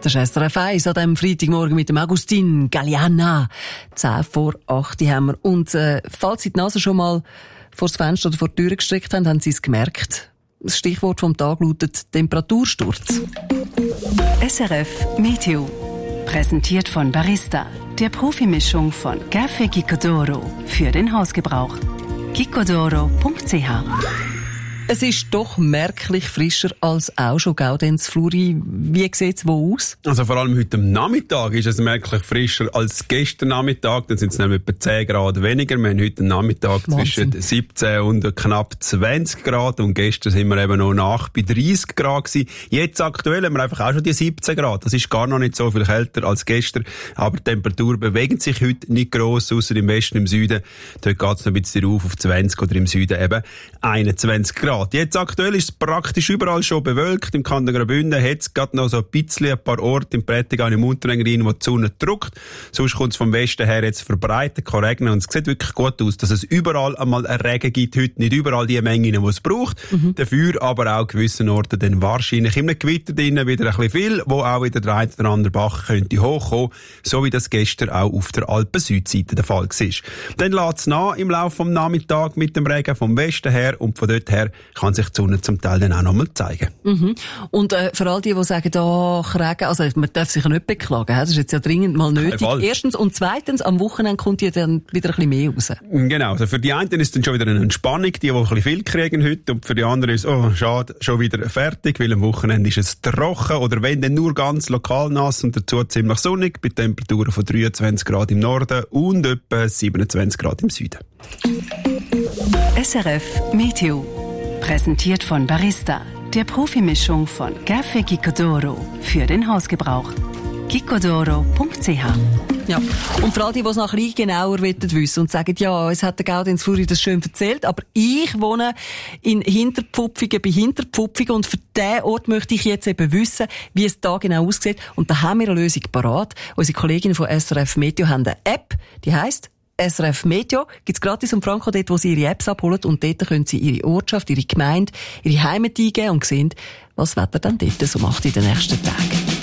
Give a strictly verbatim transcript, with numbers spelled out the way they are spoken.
Das ist S R F eins an diesem Freitagmorgen mit dem Agustin Galliana. Zehn vor acht haben wir. Und äh, falls Sie die Nase schon mal vor das Fenster oder vor die Tür gestreckt haben, haben Sie es gemerkt. Das Stichwort vom Tag lautet Temperatursturz. S R F Meteo. Präsentiert von Barista, der Profimischung von Café Gicodoro für den Hausgebrauch. gicodoro punkt c h. Es ist doch merklich frischer als auch schon Gaudenz Fluri. Wie sieht es wo aus? Also vor allem heute am Nachmittag ist es merklich frischer als gestern Nachmittag. Dann sind es nämlich etwa zehn Grad weniger. Wir haben heute am Nachmittag Wahnsinn. Zwischen siebzehn und knapp zwanzig Grad. Und gestern sind wir eben noch nach bei dreißig Grad gewesen. Jetzt aktuell haben wir einfach auch schon die siebzehn Grad. Das ist gar noch nicht so viel kälter als gestern. Aber die Temperatur bewegt sich heute nicht gross, außer im Westen, im Süden. Dort geht es noch ein bisschen rauf auf zwanzig oder im Süden eben einundzwanzig Grad. Jetzt aktuell ist es praktisch überall schon bewölkt. Im Kanton Graubünden hat es gerade noch so ein bisschen ein paar Orte im Prättigau, im Unterengadin, wo die Sonne drückt. Sonst kommt es vom Westen her jetzt verbreitet, kann regnen. Und es sieht wirklich gut aus, dass es überall einmal einen Regen gibt. Heute nicht überall die Menge, die es braucht. Mhm. Dafür aber auch gewissen Orten dann wahrscheinlich im Gewitter drinnen wieder ein bisschen viel, wo auch wieder der eine oder andere Bach könnte hochkommen. So wie das gestern auch auf der Alpen-Südseite der Fall war. Dann lässt es nach im Laufe des Nachmittags mit dem Regen vom Westen her und von dort her kann sich die Sonne zum Teil dann auch noch mal zeigen. Mhm. Und äh, für all die, die sagen, ach, Regen, also man darf sich ja nicht beklagen, das ist jetzt ja dringend mal nötig. Erstens und zweitens, am Wochenende kommt ja dann wieder ein bisschen mehr raus. Genau, also für die einen ist dann schon wieder eine Entspannung, die, die ein bisschen viel kriegen heute, und für die anderen ist oh, schade, schon wieder fertig, weil am Wochenende ist es trocken oder wenn dann nur ganz lokal nass und dazu ziemlich sonnig, bei Temperaturen von dreiundzwanzig Grad im Norden und etwa siebenundzwanzig Grad im Süden. S R F Meteo. Präsentiert von Barista, der Profimischung von Café Gicodoro für den Hausgebrauch. gicodoro punkt c h. Ja, und für all die, die es noch ein bisschen genauer wissen und sagen, ja, es hat der Gaudenz Fluri das schön erzählt, aber ich wohne in Hinterpfupfigen bei Hinterpfupfigen und für diesen Ort möchte ich jetzt eben wissen, wie es da genau aussieht. Und da haben wir eine Lösung parat. Unsere Kolleginnen von S R F Meteo haben eine App, die heisst S R F Meteo, gibt's gratis um Franco dort, wo Sie Ihre Apps abholen, und dort können Sie Ihre Ortschaft, Ihre Gemeinde, Ihre Heimat eingeben und sehen, was das Wetter dann dort so macht in den nächsten Tagen.